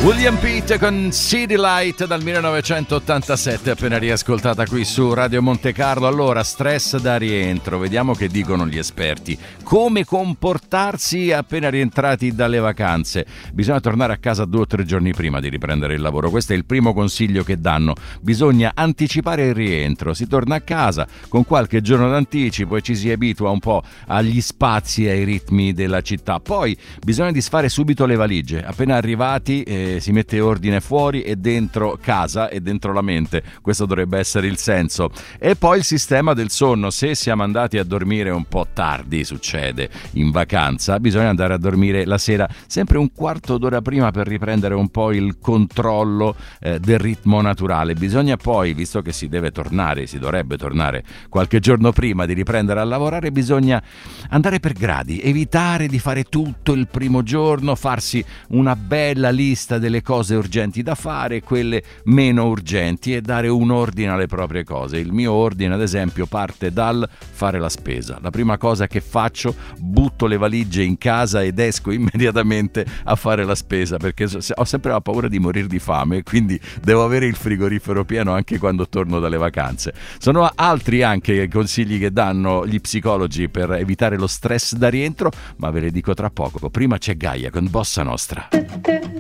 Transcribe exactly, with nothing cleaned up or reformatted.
William Pitt con City Light dal millenovecentottantasette, appena riascoltata qui su Radio Monte Carlo. Allora, stress da rientro, vediamo che dicono gli esperti. Come comportarsi appena rientrati dalle vacanze? Bisogna tornare a casa due o tre giorni prima di riprendere il lavoro. Questo è il primo consiglio che danno. Bisogna anticipare il rientro. Si torna a casa con qualche giorno d'anticipo e ci si abitua un po' agli spazi e ai ritmi della città. Poi bisogna disfare subito le valigie. Appena arrivati eh, si mette ordine fuori e dentro casa e dentro la mente. Questo dovrebbe essere il senso. E poi il sistema del sonno. Se siamo andati a dormire un po' tardi, succede in vacanza, bisogna andare a dormire la sera sempre un quarto d'ora prima per riprendere un po' il controllo eh, del ritmo naturale. Bisogna poi, visto che si deve tornare, si dovrebbe tornare qualche giorno prima di riprendere a lavorare, bisogna andare per gradi, evitare di fare tutto il primo giorno, farsi una bella lista delle cose urgenti da fare e quelle meno urgenti e dare un ordine alle proprie cose. Il mio ordine, ad esempio, parte dal fare la spesa. La prima cosa che faccio, butto le valigie in casa ed esco immediatamente a fare la spesa, perché ho sempre la paura di morire di fame e quindi devo avere il frigorifero pieno anche quando torno dalle vacanze. Sono altri anche consigli che danno gli psicologi per evitare lo stress da rientro, ma ve le dico tra poco. Prima c'è Gaia con Bossa Nostra.